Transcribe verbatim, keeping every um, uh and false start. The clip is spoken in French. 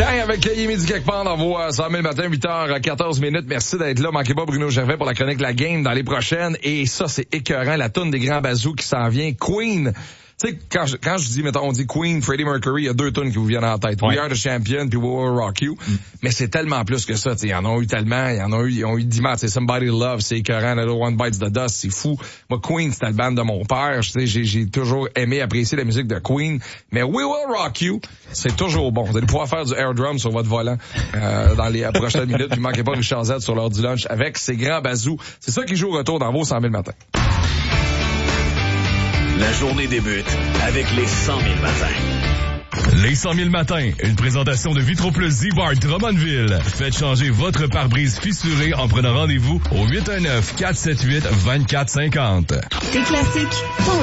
Gang avec Yémi du quelque part dans vos cent mille matin, huit heures quatorze minutes. Merci d'être là. Manquez pas Bruno Gervais pour la chronique La Game dans les prochaines. Et ça, c'est écœurant. La toune des grands bazous qui s'en vient. Queen. Tu sais, quand je, quand je dis, mettons, on dit Queen, Freddie Mercury, il y a deux tunes qui vous viennent en tête. Ouais. We Are the Champion puis We Will Rock You. Mm. Mais c'est tellement plus que ça. Ils en ont eu tellement. Ils en ont eu, ils ont eu dimanche. C'est Somebody to Love, c'est écœurant. Another One Bites the Dust, c'est fou. Moi, Queen, c'était le band de mon père. J'ai, j'ai toujours aimé, apprécier la musique de Queen. Mais We Will Rock You, c'est toujours bon. Vous allez pouvoir faire du air drum sur votre volant euh, dans les prochaines minutes. Ne manquez pas Richard Z sur l'heure du lunch avec ses grands bazous. C'est ça qui joue au retour dans vos cent mille matins. La journée débute avec les cent mille matins. Les cent mille matins, une présentation de Vitroplus Z-Bar Drummondville. Faites changer votre pare-brise fissuré en prenant rendez-vous au huit un neuf, quatre sept huit, deux quatre cinq zéro. Tes classiques,